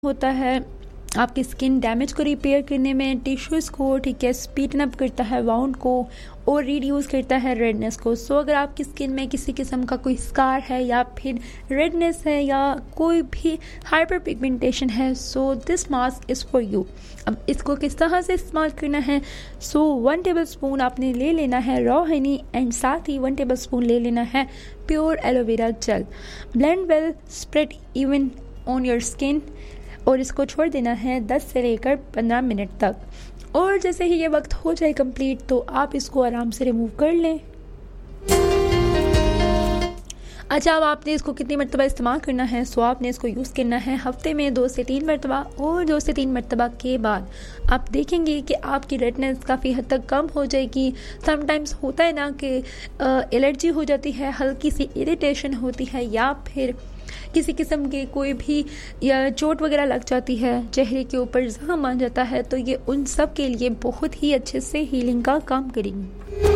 होता है आपकी स्किन डैमेज को रिपेयर करने में, टिश्यूज़ को ठीक है स्पीडन अप करता है वाउंड को और रिड्यूस करता है रेडनेस को। सो अगर आपकी स्किन में किसी किस्म का कोई स्कार है या फिर रेडनेस है या कोई भी हाइपर पिगमेंटेशन है, so this mask is for you. अब इसको किस तरह से इस्तेमाल करना है, सो 1 टेबलस्पून आपने ले लेना है रॉ हनी एंड साथ ही 1 टेबलस्पून ले लेना है pure aloe vera gel. Blend well, spread even on your skin और इसको छोड़ देना है 10 से लेकर 15 मिनट तक। और जैसे ही ये वक्त हो जाए कंप्लीट तो आप इसको आराम से रिमूव कर लें। अच्छा, अब आपने इसको कितनी मरतबा इस्तेमाल करना है, सो आपने इसको यूज़ करना है हफ्ते में 2 से 3 मरतबा और 2 से 3 मरतबा के बाद आप देखेंगे कि आपकी रेडनेस काफ़ी हद तक कम हो जाएगी। समटाइम्स होता है ना कि एलर्जी हो जाती है, हल्की सी इरिटेशन होती है या फिर किसी किस्म के कोई भी या चोट वगैरह लग जाती है, चेहरे के ऊपर ज़ख्म आ जाता है, तो ये उन सब के लिए बहुत ही अच्छे से हीलिंग का काम करेंगी।